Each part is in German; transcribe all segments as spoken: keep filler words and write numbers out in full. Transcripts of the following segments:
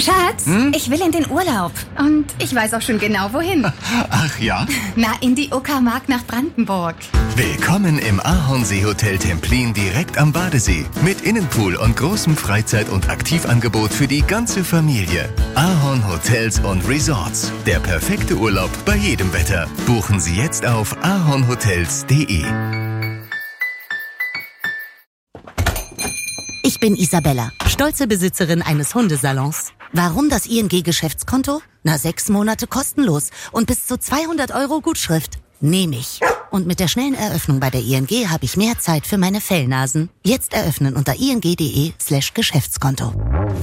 Schatz, hm? ich will in den Urlaub. Und ich weiß auch schon genau, wohin. Ach ja? Na, in die Uckermark nach Brandenburg. Willkommen im Ahornsee-Hotel Templin direkt am Badesee. Mit Innenpool und großem Freizeit- und Aktivangebot für die ganze Familie. Ahorn Hotels und Resorts. Der perfekte Urlaub bei jedem Wetter. Buchen Sie jetzt auf ahornhotels punkt de. Ich bin Isabella, stolze Besitzerin eines Hundesalons. Warum das I N G-Geschäftskonto? Na, sechs Monate kostenlos und bis zu zweihundert Euro Gutschrift. Nehme ich. Und mit der schnellen Eröffnung bei der I N G habe ich mehr Zeit für meine Fellnasen. Jetzt eröffnen unter ing.de slash Geschäftskonto.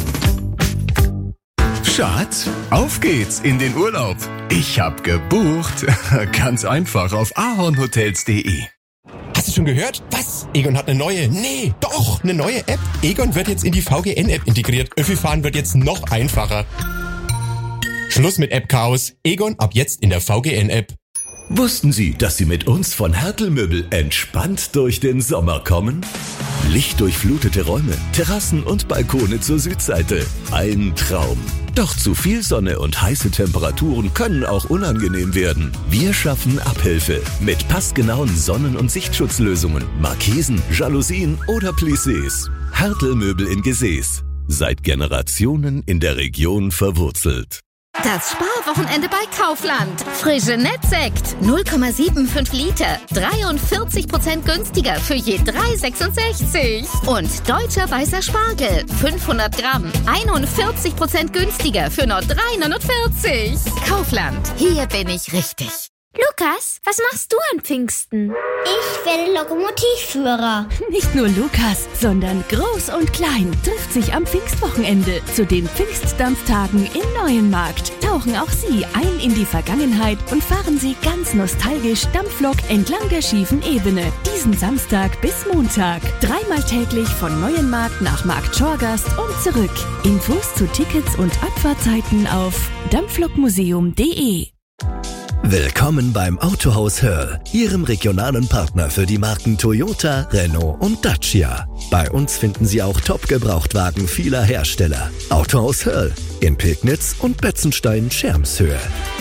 Schatz, auf geht's in den Urlaub. Ich hab gebucht. Ganz einfach auf ahornhotels punkt de. Hast du schon gehört? Was? Egon hat eine neue, nee, doch, eine neue App. Egon wird jetzt in die V G N-App integriert. Öffi-Fahren wird jetzt noch einfacher. Schluss mit App-Chaos. Egon ab jetzt in der V G N-App. Wussten Sie, dass Sie mit uns von Hertel Möbel entspannt durch den Sommer kommen? Lichtdurchflutete Räume, Terrassen und Balkone zur Südseite. Ein Traum. Doch zu viel Sonne und heiße Temperaturen können auch unangenehm werden. Wir schaffen Abhilfe mit passgenauen Sonnen- und Sichtschutzlösungen, Markisen, Jalousien oder Plissés. Hertel Möbel in Gesäß. Seit Generationen in der Region verwurzelt. Das Sparwochenende bei Kaufland. Frische Nettsekt. null Komma fünfundsiebzig Liter. dreiundvierzig Prozent günstiger für je drei Euro sechsundsechzig. Und deutscher weißer Spargel. fünfhundert Gramm. einundvierzig Prozent günstiger für nur drei Euro neunundvierzig. Kaufland. Hier bin ich richtig. Lukas, was machst du an Pfingsten? Ich werde Lokomotivführer. Nicht nur Lukas, sondern Groß und Klein trifft sich am Pfingstwochenende zu den Pfingstdampftagen in Neuenmarkt. Tauchen auch Sie ein in die Vergangenheit und fahren Sie ganz nostalgisch Dampflok entlang der schiefen Ebene. Diesen Samstag bis Montag. Dreimal täglich von Neuenmarkt nach Markt Schorgast und zurück. Infos zu Tickets und Abfahrtzeiten auf dampflokmuseum punkt de. Willkommen beim Autohaus Hörl, Ihrem regionalen Partner für die Marken Toyota, Renault und Dacia. Bei uns finden Sie auch Top-Gebrauchtwagen vieler Hersteller. Autohaus Hörl in Pegnitz und Betzenstein-Schermshöhe.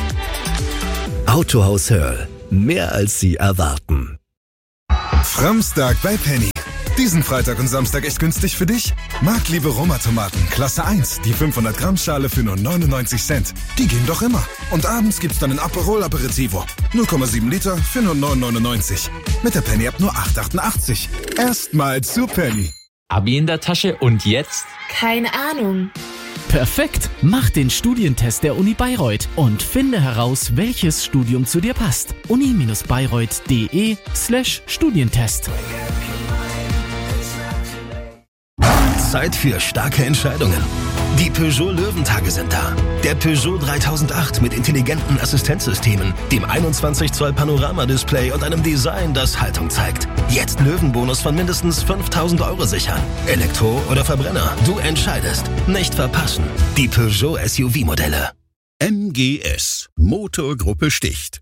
Autohaus Hörl, mehr als Sie erwarten. Framstag bei Penny. Diesen Freitag und Samstag echt günstig für dich? Marktliebe Roma-Tomaten, Klasse eins, die fünfhundert Gramm Schale für nur neunundneunzig Cent. Die gehen doch immer. Und abends gibt's dann ein Aperol Aperitivo. null Komma sieben Liter für nur neun neunundneunzig. Mit der Penny-App nur acht achtundachtzig. Erstmal zu Penny. Abi in der Tasche und jetzt? Keine Ahnung. Perfekt! Mach den Studientest der Uni Bayreuth und finde heraus, welches Studium zu dir passt. uni-bayreuth.de slash Studientest. Zeit für starke Entscheidungen. Die Peugeot Löwentage sind da. Der Peugeot dreitausendacht mit intelligenten Assistenzsystemen, dem einundzwanzig Zoll Panoramadisplay und einem Design, das Haltung zeigt. Jetzt Löwenbonus von mindestens fünftausend Euro sichern. Elektro oder Verbrenner, du entscheidest. Nicht verpassen. Die Peugeot S U V-Modelle. M G S. Motorgruppe Sticht.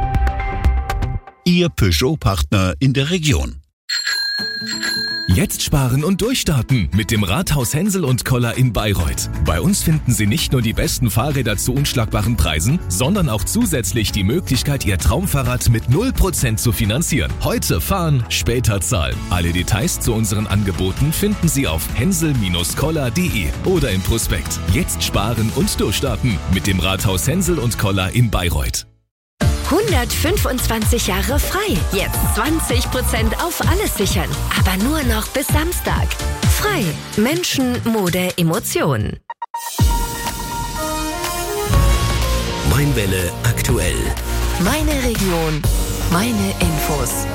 Ihr Peugeot-Partner in der Region. Jetzt sparen und durchstarten mit dem Rathaus Hensel und Koller in Bayreuth. Bei uns finden Sie nicht nur die besten Fahrräder zu unschlagbaren Preisen, sondern auch zusätzlich die Möglichkeit, Ihr Traumfahrrad mit null Prozent zu finanzieren. Heute fahren, später zahlen. Alle Details zu unseren Angeboten finden Sie auf hensel koller punkt de oder im Prospekt. Jetzt sparen und durchstarten mit dem Rathaus Hensel und Koller in Bayreuth. hundertfünfundzwanzig Jahre frei. Jetzt zwanzig Prozent auf alles sichern. Aber nur noch bis Samstag. Frei. Menschen, Mode, Emotionen. Mainwelle aktuell. Meine Region. Meine Infos.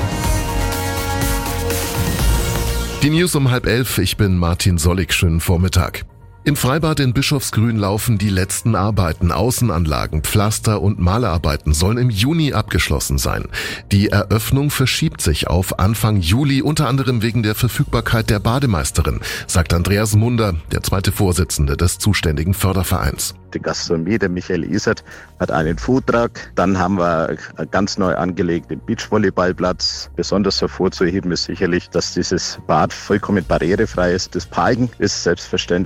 Die News um halb elf. Ich bin Martin Sollig. Schönen Vormittag. Im Freibad in Bischofsgrün laufen die letzten Arbeiten. Außenanlagen, Pflaster und Malerarbeiten sollen im Juni abgeschlossen sein. Die Eröffnung verschiebt sich auf Anfang Juli, unter anderem wegen der Verfügbarkeit der Bademeisterin, sagt Andreas Munder, der zweite Vorsitzende des zuständigen Fördervereins. Die Gastronomie, der Michael Isert, hat einen Foodtruck. Dann haben wir ganz neu angelegt den Beachvolleyballplatz. Besonders hervorzuheben ist sicherlich, dass dieses Bad vollkommen barrierefrei ist. Das Parken ist selbstverständlich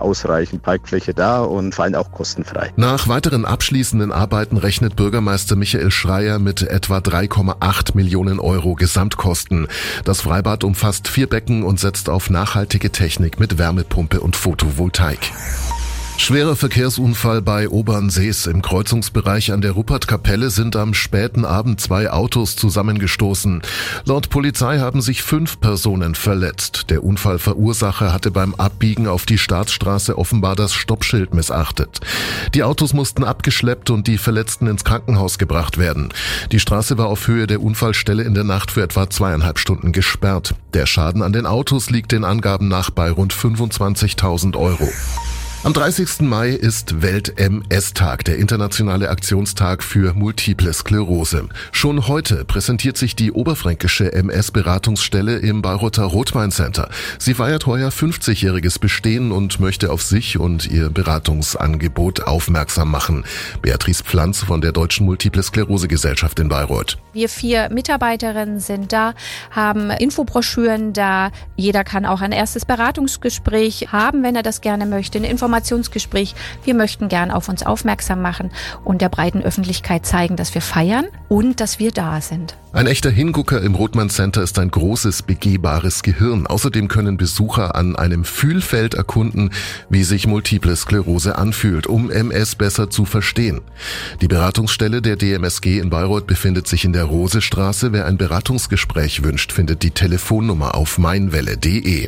ausreichend Parkfläche da und vor allem auch kostenfrei. Nach weiteren abschließenden Arbeiten rechnet Bürgermeister Michael Schreier mit etwa drei Komma acht Millionen Euro Gesamtkosten. Das Freibad umfasst vier Becken und setzt auf nachhaltige Technik mit Wärmepumpe und Photovoltaik. Schwerer Verkehrsunfall bei Obernsees. Im Kreuzungsbereich an der Ruppertkapelle sind am späten Abend zwei Autos zusammengestoßen. Laut Polizei haben sich fünf Personen verletzt. Der Unfallverursacher hatte beim Abbiegen auf die Staatsstraße offenbar das Stoppschild missachtet. Die Autos mussten abgeschleppt und die Verletzten ins Krankenhaus gebracht werden. Die Straße war auf Höhe der Unfallstelle in der Nacht für etwa zweieinhalb Stunden gesperrt. Der Schaden an den Autos liegt den Angaben nach bei rund fünfundzwanzigtausend Euro. Am dreißigsten Mai ist Welt-M S-Tag, der internationale Aktionstag für Multiple Sklerose. Schon heute präsentiert sich die oberfränkische M S-Beratungsstelle im Bayreuther Rotwein Center. Sie feiert heuer fünfzigjähriges Bestehen und möchte auf sich und ihr Beratungsangebot aufmerksam machen. Beatrice Pflanz von der Deutschen Multiple Sklerose Gesellschaft in Bayreuth. Wir vier Mitarbeiterinnen sind da, haben Infobroschüren da. Jeder kann auch ein erstes Beratungsgespräch haben, wenn er das gerne möchte, ein Informationsgespräch. Wir möchten gern auf uns aufmerksam machen und der breiten Öffentlichkeit zeigen, dass wir feiern und dass wir da sind. Ein echter Hingucker im Rothmann Center ist ein großes, begehbares Gehirn. Außerdem können Besucher an einem Fühlfeld erkunden, wie sich Multiple Sklerose anfühlt, um M S besser zu verstehen. Die Beratungsstelle der D M S G in Bayreuth befindet sich in der Rosestraße. Wer ein Beratungsgespräch wünscht, findet die Telefonnummer auf meinwelle punkt de.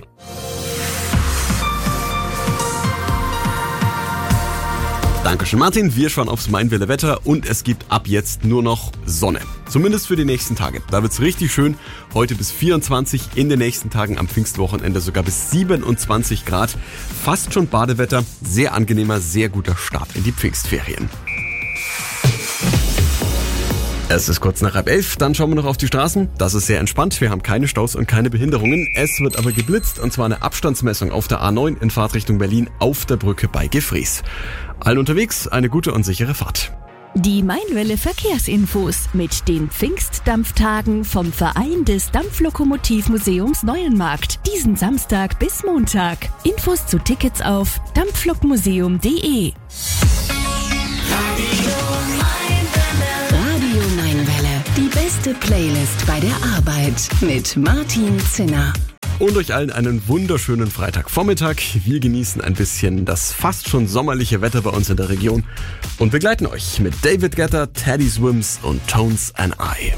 Dankeschön, Martin. Wir schauen aufs Meinwelle Wetter und es gibt ab jetzt nur noch Sonne. Zumindest für die nächsten Tage. Da wird's richtig schön. Heute bis vierundzwanzig, in den nächsten Tagen am Pfingstwochenende sogar bis siebenundzwanzig Grad. Fast schon Badewetter. Sehr angenehmer, sehr guter Start in die Pfingstferien. Es ist kurz nach halb elf, dann schauen wir noch auf die Straßen. Das ist sehr entspannt, wir haben keine Staus und keine Behinderungen. Es wird aber geblitzt, und zwar eine Abstandsmessung auf der A neun in Fahrtrichtung Berlin auf der Brücke bei Gefries. Allen unterwegs eine gute und sichere Fahrt. Die Meinwelle Verkehrsinfos mit den Pfingstdampftagen vom Verein des Dampflokomotivmuseums Neuenmarkt. Diesen Samstag bis Montag. Infos zu Tickets auf dampflokmuseum punkt de. Die beste Playlist bei der Arbeit mit Martin Zinner. Und euch allen einen wunderschönen Freitagvormittag. Wir genießen ein bisschen das fast schon sommerliche Wetter bei uns in der Region und begleiten euch mit David Guetta, Teddy Swims und Tones and I.